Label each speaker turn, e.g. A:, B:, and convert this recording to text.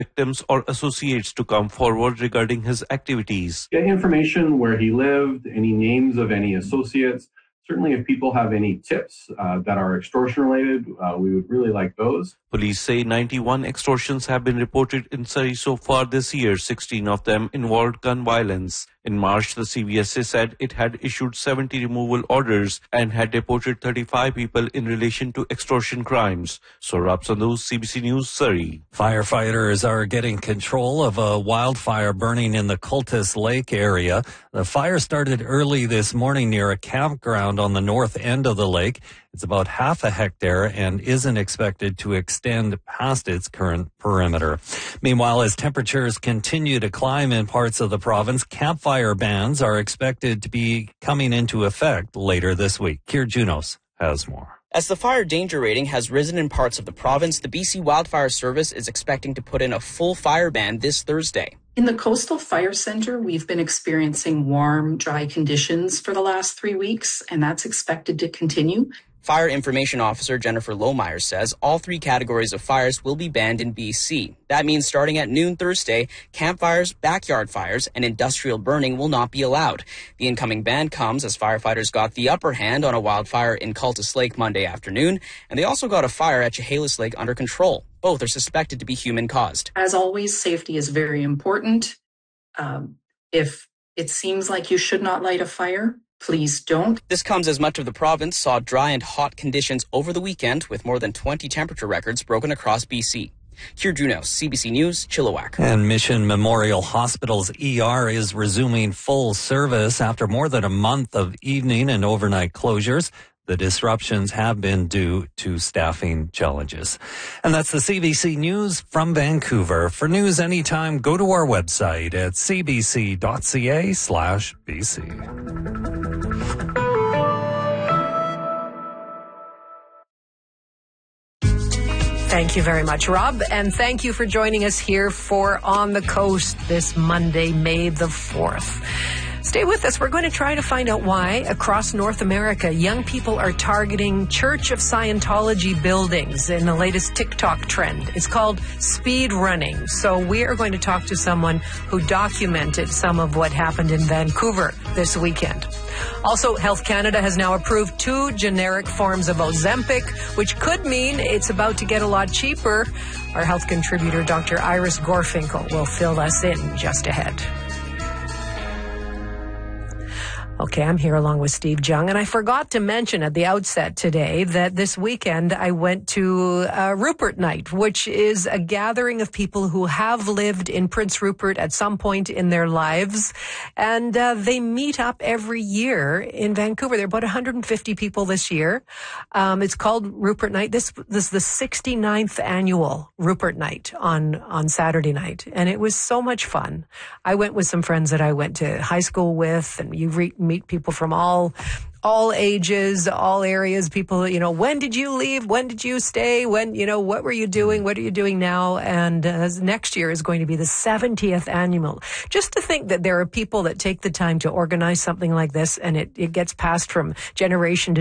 A: victims or associates to come forward regarding his activities.
B: Get information where he lived, any names of any associates. Certainly, if people have any tips that are extortion related, we would really like those.
A: Police say 91 extortions have been reported in Surrey so far this year. 16 of them involved gun violence. In March, the CVSA said it had issued 70 removal orders and had deported 35 people in relation to extortion crimes. Saurabh Sandhu, CBC News, Surrey.
C: Firefighters are getting control of a wildfire burning in the Cultus Lake area. The fire started early this morning near a campground on the north end of the lake. It's about half a hectare and isn't expected to extend past its current perimeter. Meanwhile, as temperatures continue to climb in parts of the province, campfire bans are expected to be coming into effect later this week. Kier Junos has more.
D: As the fire danger rating has risen in parts of the province, the BC Wildfire Service is expecting to put in a full fire ban this Thursday.
E: In the Coastal Fire Center, we've been experiencing warm, dry conditions for the last 3 weeks, and that's expected to continue.
D: Fire Information Officer Jennifer Lohmeyer says all 3 categories of fires will be banned in BC. That means starting at noon Thursday, campfires, backyard fires, and industrial burning will not be allowed. The incoming ban comes as firefighters got the upper hand on a wildfire in Cultus Lake Monday afternoon, and they also got a fire at Chehalis Lake under control. Both are suspected to be human-caused.
E: As always, safety is very important. If it seems like you should not light a fire, please don't.
D: This comes as much of the province saw dry and hot conditions over the weekend, with more than 20 temperature records broken across BC. Kier Junos, CBC News, Chilliwack.
C: And Mission Memorial Hospital's ER is resuming full service after more than a month of evening and overnight closures. The disruptions have been due to staffing challenges. And that's the CBC News from Vancouver. For news anytime, go to our website at cbc.ca/BC.
F: Thank you very much, Rob. And thank you for joining us here for On the Coast this Monday, May the 4th. Stay with us. We're going to try to find out why across North America, young people are targeting Church of Scientology buildings in the latest TikTok trend. It's called speed running. So we are going to talk to someone who documented some of what happened in Vancouver this weekend. Also, Health Canada has now approved 2 generic forms of Ozempic, which could mean it's about to get a lot cheaper. Our health contributor, Dr. Iris Gorfinkel, will fill us in just ahead. Okay, I'm here along with Steve Jung, and I forgot to mention at the outset today that this weekend I went to Rupert Night, which is a gathering of people who have lived in Prince Rupert at some point in their lives, and they meet up every year in Vancouver. There are about 150 people this year. It's called Rupert Night. This is the 69th annual Rupert Night on Saturday night, and it was so much fun. I went with some friends that I went to high school with, and you meet people from all ages, all areas. People, when did you leave? When did you stay? When, what were you doing? What are you doing now? And next year is going to be the 70th annual. Just to think that there are people that take the time to organize something like this, and it gets passed from generation to